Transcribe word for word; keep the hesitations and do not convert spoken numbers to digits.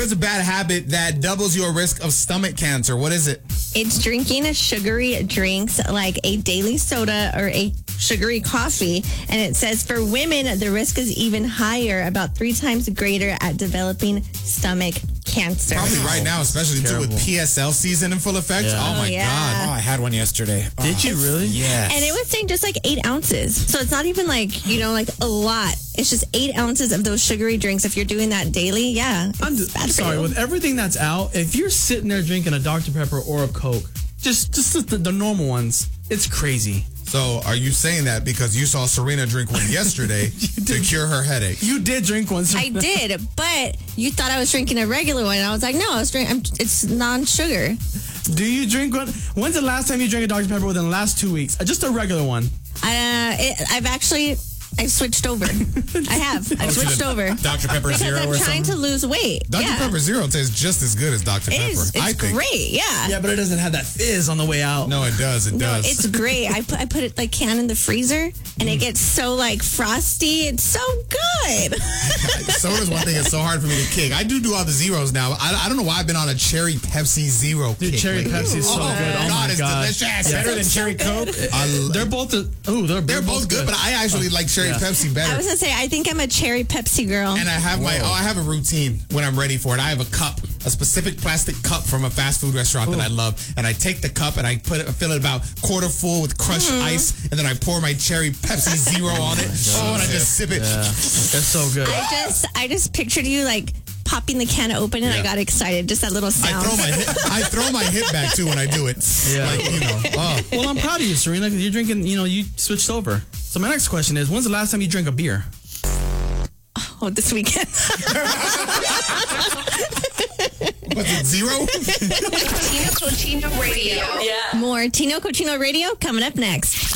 is a bad habit that doubles your risk of stomach cancer? What is it? It's drinking sugary drinks like a daily soda or a sugary coffee. And it says for women, the risk is even higher, about three times greater at developing stomach cancer. Probably right now, especially too, with P S L season in full effect. Yeah. Oh, my Oh, yeah. God. Oh, I had one yesterday. Did Oh. you really? Yes. And it was saying just like eight ounces. So it's not even like, you know, like a lot. It's just eight ounces of those sugary drinks. If you're doing that daily, yeah. I'm, it's bad I'm for sorry, you. with everything that's out, if you're sitting there drinking a Doctor Pepper or a Coke, just just the, the normal ones, it's crazy. So are you saying that because you saw Serena drink one yesterday to cure her headache? You did drink one. I did, but you thought I was drinking a regular one. I was like, no, I was drinking. I'm, it's non-sugar. Do you drink one? When's the last time you drank a Doctor Pepper within the last two weeks? Uh, Just a regular one. Uh, it, I've actually, I've switched over. I have. I've switched over. Doctor Pepper Because Zero I'm or trying something? to lose weight. Doctor Yeah. Pepper Zero tastes just as good as Doctor It Pepper. is. It's I think. great. Yeah. Yeah, but it doesn't have that fizz on the way out. No, it does. It No, does. it's great. I put I put it like can in the freezer, and it gets so like frosty. It's so good. Soda's one thing that's so hard for me to kick. I do do all the zeros now. I, I don't know why I've been on a cherry Pepsi Zero Dude, kick cherry lately. Pepsi is so oh, good. Oh God, my it's God. delicious. Yeah. Better than cherry Coke? I, They're both the, oh, they're, they're both good, but I actually like cherry Yeah. Pepsi better. I was gonna say I think I'm a cherry Pepsi girl. And I have my, oh, I have a routine when I'm ready for it. I have a cup, a specific plastic cup from a fast food restaurant that I love. And I take the cup and I put it, fill it about quarter full with crushed ice. And then I pour my cherry Pepsi Zero on it. Oh, and I just sip it. It's so good. I just I just pictured you like popping the can open, and Yeah. I got excited. Just that little I sound. throw my hip, I throw my hip back too when I do it. Yeah. Like, you know. Oh. Well, I'm proud of you, Serena, because you're drinking, you know, you switched over. So my next question is, when's the last time you drank a beer? Oh, this weekend. What's it, zero? Tino Cochino Radio. More Tino Cochino Radio coming up next.